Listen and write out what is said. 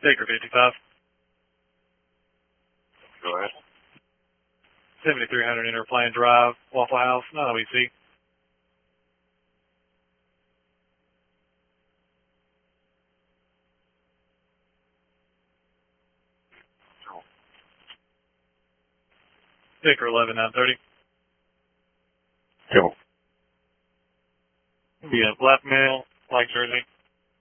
Baker 55. Go ahead. 7300 Interplane Drive, Waffle House, non-OEC. Baker 11930. Go. Yeah, black male, white jersey.